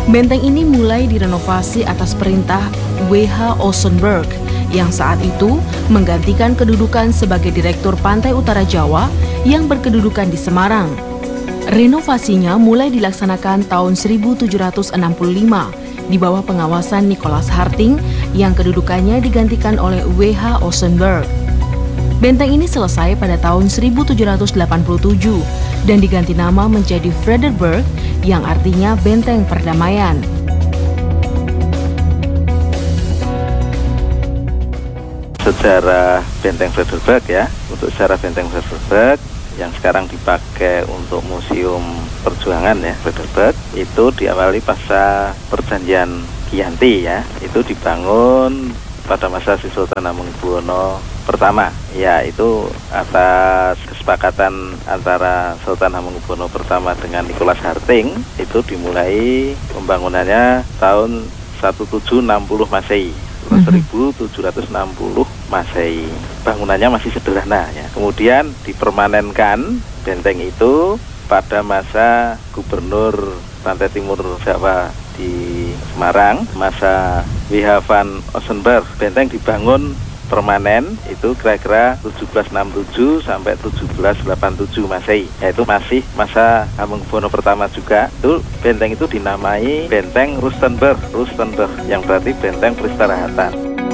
Benteng ini mulai direnovasi atas perintah W.H. Olsenburg yang saat itu menggantikan kedudukan sebagai Direktur Pantai Utara Jawa yang berkedudukan di Semarang. Renovasinya mulai dilaksanakan tahun 1765 di bawah pengawasan Nicholas Harting yang kedudukannya digantikan oleh W.H. Olsenburg. Benteng ini selesai pada tahun 1787 dan diganti nama menjadi Frederikburg yang artinya benteng perdamaian. Sejarah benteng Frederikburg ya, untuk sejarah benteng Frederikburg yang sekarang dipakai untuk Museum Perjuangan ya, Frederikburg itu diawali pasca perjanjian Giyanti ya, itu dibangun pada masa Sri Sultan Hamengkubuwono pertama, ya itu atas kesepakatan antara Sultan Hamengkubuwono pertama dengan Nicholas Harting, itu dimulai pembangunannya tahun 1760 Masehi. 1760 Masehi. Bangunannya masih sederhana ya. Kemudian dipermanenkan benteng itu pada masa Gubernur Pantai Timur Jawa di Semarang, masa W.H. van Olsenburg. Benteng dibangun permanen itu kira-kira 1767 sampai 1787 Masehi. Yaitu masih masa Hamengkubuwono pertama juga. Itu benteng itu dinamai Benteng Rustenburg yang berarti benteng peristirahatan.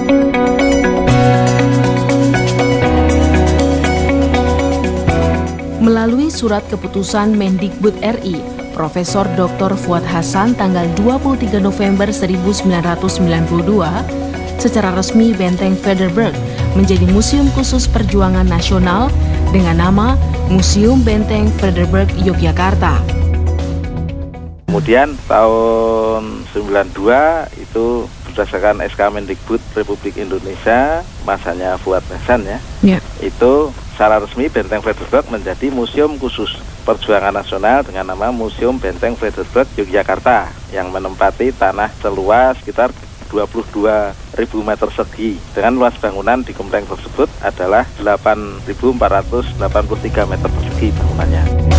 Melalui surat keputusan Mendikbud RI, Profesor Dr. Fuad Hasan tanggal 23 November 1992, secara resmi Benteng Frederikburg menjadi museum khusus perjuangan nasional dengan nama Museum Benteng Frederikburg Yogyakarta. Kemudian tahun 92 itu berdasarkan SK Mendikbud Republik Indonesia, masanya Fuad Hasan ya. Itu secara resmi Benteng Frederikburg menjadi museum khusus perjuangan nasional dengan nama Museum Benteng Frederikburg Yogyakarta yang menempati tanah seluas sekitar 22.000 meter persegi dengan luas bangunan di kompleks tersebut adalah 8.483 meter persegi bangunannya.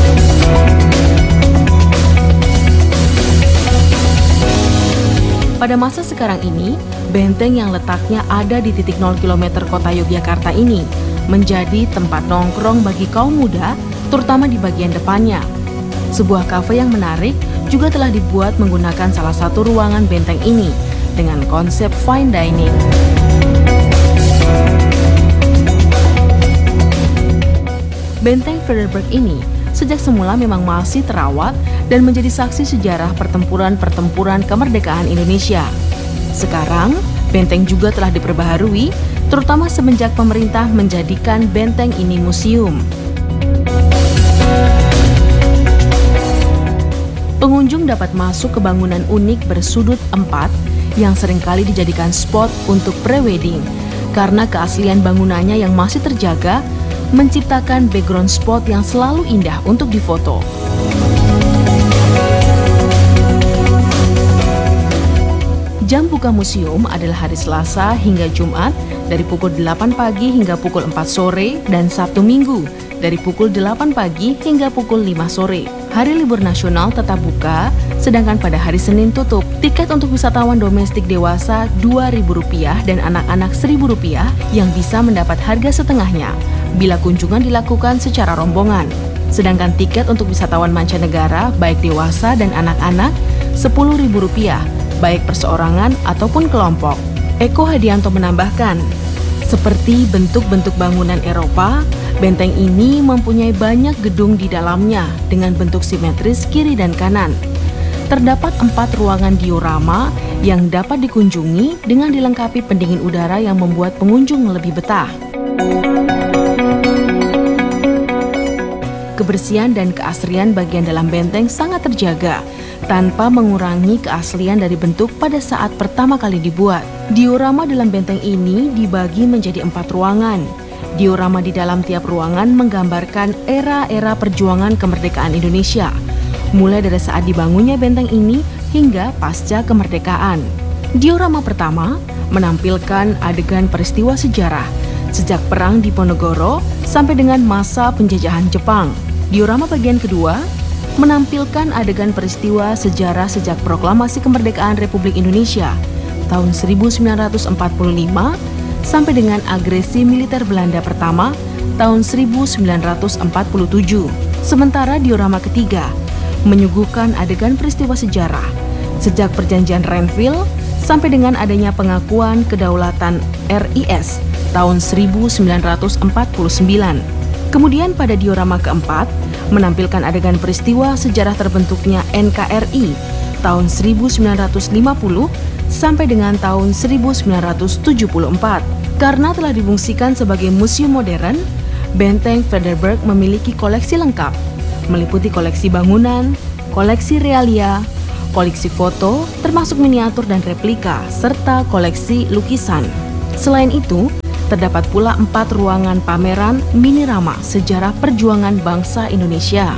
Pada masa sekarang ini, benteng yang letaknya ada di titik 0 km kota Yogyakarta ini menjadi tempat nongkrong bagi kaum muda, terutama di bagian depannya. Sebuah kafe yang menarik juga telah dibuat menggunakan salah satu ruangan benteng ini dengan konsep fine dining. Benteng Frederikburg ini sejak semula memang masih terawat dan menjadi saksi sejarah pertempuran-pertempuran kemerdekaan Indonesia. Sekarang, benteng juga telah diperbaharui, terutama semenjak pemerintah menjadikan benteng ini museum. Pengunjung dapat masuk ke bangunan unik bersudut 4 yang seringkali dijadikan spot untuk pre-wedding karena keaslian bangunannya yang masih terjaga menciptakan background spot yang selalu indah untuk difoto. Jam buka museum adalah hari Selasa hingga Jumat dari pukul 8 pagi hingga pukul 4 sore dan Sabtu Minggu dari pukul 8 pagi hingga pukul 5 sore. Hari libur nasional tetap buka, sedangkan pada hari Senin tutup. Tiket untuk wisatawan domestik dewasa Rp2.000 dan anak-anak Rp1.000 yang bisa mendapat harga setengahnya bila kunjungan dilakukan secara rombongan. Sedangkan tiket untuk wisatawan mancanegara baik dewasa dan anak-anak Rp10.000 baik perseorangan ataupun kelompok. Eko Hadianto menambahkan, seperti bentuk-bentuk bangunan Eropa, benteng ini mempunyai banyak gedung di dalamnya dengan bentuk simetris kiri dan kanan. Terdapat 4 ruangan diorama yang dapat dikunjungi dengan dilengkapi pendingin udara yang membuat pengunjung lebih betah. Kebersihan dan keasrian bagian dalam benteng sangat terjaga, tanpa mengurangi keaslian dari bentuk pada saat pertama kali dibuat. Diorama dalam benteng ini dibagi menjadi 4 ruangan. Diorama di dalam tiap ruangan menggambarkan era-era perjuangan kemerdekaan Indonesia, mulai dari saat dibangunnya benteng ini hingga pasca kemerdekaan. Diorama pertama menampilkan adegan peristiwa sejarah sejak Perang Diponegoro sampai dengan masa penjajahan Jepang. Diorama bagian kedua menampilkan adegan peristiwa sejarah sejak proklamasi kemerdekaan Republik Indonesia tahun 1945 sampai dengan agresi militer Belanda pertama tahun 1947. Sementara diorama ketiga menyuguhkan adegan peristiwa sejarah sejak perjanjian Renville sampai dengan adanya pengakuan kedaulatan RIS tahun 1949. Kemudian pada diorama keempat menampilkan adegan peristiwa sejarah terbentuknya NKRI tahun 1950 sampai dengan tahun 1974. Karena telah difungsikan sebagai museum modern, Benteng Frederberg memiliki koleksi lengkap, meliputi koleksi bangunan, koleksi realia, koleksi foto, termasuk miniatur dan replika, serta koleksi lukisan. Selain itu, terdapat pula 4 ruangan pameran Minirama sejarah perjuangan bangsa Indonesia.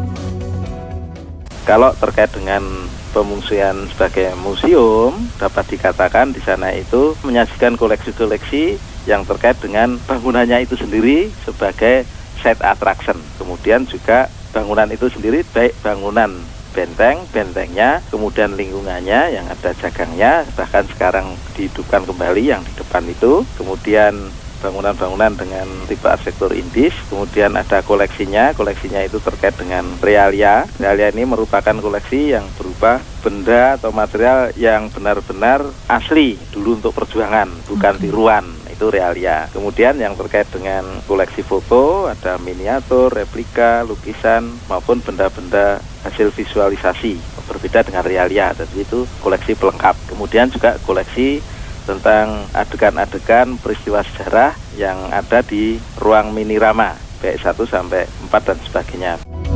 Kalau terkait dengan pemungsian sebagai museum, dapat dikatakan di sana itu menyajikan koleksi-koleksi yang terkait dengan bangunannya itu sendiri sebagai site attraction. Kemudian juga bangunan itu sendiri, baik bangunan bentengnya, kemudian lingkungannya yang ada jagangnya, bahkan sekarang dihidupkan kembali yang di depan itu, kemudian bangunan-bangunan dengan tipe arsitektur Indis, kemudian ada koleksinya itu terkait dengan realia. Realia ini merupakan koleksi yang berupa benda atau material yang benar-benar asli dulu untuk perjuangan, bukan tiruan. Itu realia. Kemudian yang terkait dengan koleksi foto, ada miniatur, replika, lukisan, maupun benda-benda hasil visualisasi. Berbeda dengan realia, jadi itu koleksi pelengkap. Kemudian juga koleksi tentang adegan-adegan peristiwa sejarah yang ada di ruang Minirama, baik 1 sampai 4 dan sebagainya.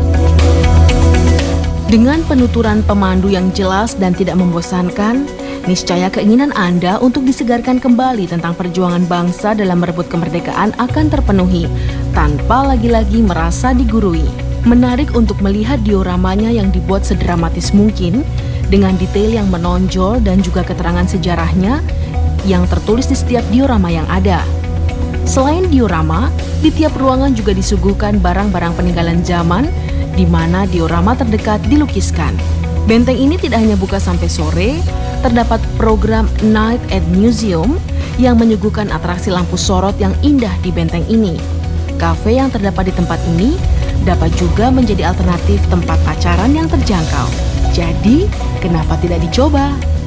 Dengan penuturan pemandu yang jelas dan tidak membosankan, niscaya keinginan Anda untuk disegarkan kembali tentang perjuangan bangsa dalam merebut kemerdekaan akan terpenuhi tanpa lagi-lagi merasa digurui. Menarik untuk melihat dioramanya yang dibuat sedramatis mungkin dengan detail yang menonjol dan juga keterangan sejarahnya yang tertulis di setiap diorama yang ada. Selain diorama, di tiap ruangan juga disuguhkan barang-barang peninggalan zaman di mana diorama terdekat dilukiskan. Benteng ini tidak hanya buka sampai sore, terdapat program Night at Museum yang menyuguhkan atraksi lampu sorot yang indah di benteng ini. Kafe yang terdapat di tempat ini dapat juga menjadi alternatif tempat pacaran yang terjangkau. Jadi, kenapa tidak dicoba?